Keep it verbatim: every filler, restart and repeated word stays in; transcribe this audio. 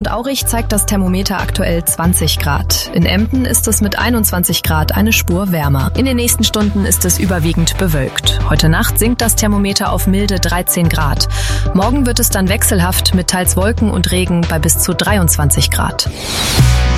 Aurich zeigt das Thermometer aktuell zwanzig Grad. In Emden ist es mit einundzwanzig Grad eine Spur wärmer. In den nächsten Stunden ist es überwiegend bewölkt. Heute Nacht sinkt das Thermometer auf milde dreizehn Grad. Morgen wird es dann wechselhaft mit teils Wolken und Regen bei bis zu dreiundzwanzig Grad.